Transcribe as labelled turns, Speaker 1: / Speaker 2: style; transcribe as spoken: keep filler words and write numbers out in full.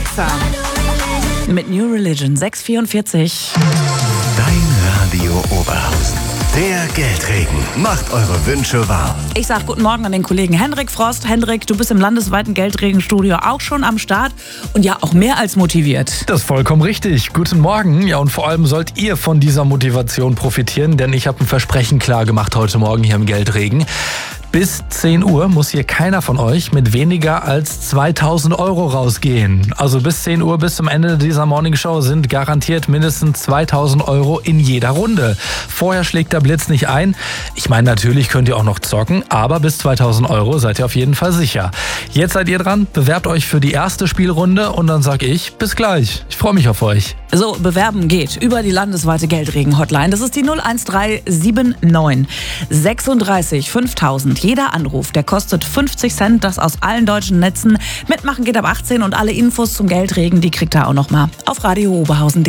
Speaker 1: Alexa mit New Religion, sechs Uhr vierundvierzig.
Speaker 2: Dein Radio Oberhausen. Der Geldregen macht eure Wünsche wahr.
Speaker 1: Ich sag guten Morgen an den Kollegen Henrik Frost. Henrik, du bist im landesweiten Geldregenstudio auch schon am Start und ja auch mehr als motiviert.
Speaker 3: Das ist vollkommen richtig. Guten Morgen. Ja, und vor allem sollt ihr von dieser Motivation profitieren, denn ich habe ein Versprechen klar gemacht heute Morgen hier im Geldregen. Bis zehn Uhr muss hier keiner von euch mit weniger als zweitausend Euro rausgehen. Also bis zehn Uhr, bis zum Ende dieser Morningshow sind garantiert mindestens zweitausend Euro in jeder Runde. Vorher schlägt der Blitz nicht ein. Ich meine, natürlich könnt ihr auch noch zocken, aber bis zweitausend Euro seid ihr auf jeden Fall sicher. Jetzt seid ihr dran, bewerbt euch für die erste Spielrunde und dann sag ich bis gleich. Ich freue mich auf euch.
Speaker 1: So, bewerben geht über die landesweite Geldregen-Hotline. Das ist die null eins drei sieben neun sechsunddreißig fünftausend. Jeder Anruf, der kostet fünfzig Cent, das aus allen deutschen Netzen. Mitmachen geht ab achtzehn und alle Infos zum Geldregen, die kriegt ihr auch noch mal auf radio oberhausen punkt de.